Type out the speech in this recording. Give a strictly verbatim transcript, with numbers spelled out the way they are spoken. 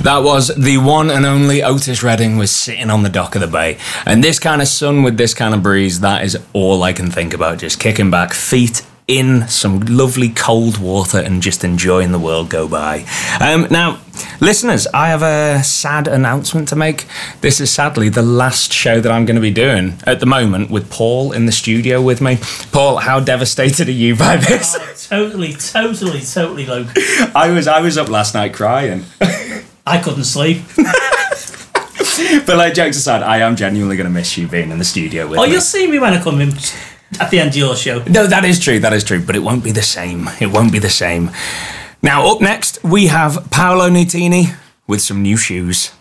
That was the one and only Otis Redding was sitting on the dock of the bay. And this kind of sun with this kind of breeze, that is all I can think about. Just kicking back, feet in some lovely cold water and just enjoying the world go by. Um, now, listeners, I have a sad announcement to make. This is sadly the last show that I'm going to be doing at the moment with Paul in the studio with me. Paul, how devastated are you by this? Oh, totally, totally, totally, Luke. I was, I was up last night crying. I couldn't sleep. But like, jokes aside, I am genuinely going to miss you being in the studio with oh, me. You'll see me when I come in at the end of your show. No, that is true, that is true, but it won't be the same. It won't be the same. Now, up next, we have Paolo Nutini with some new shoes.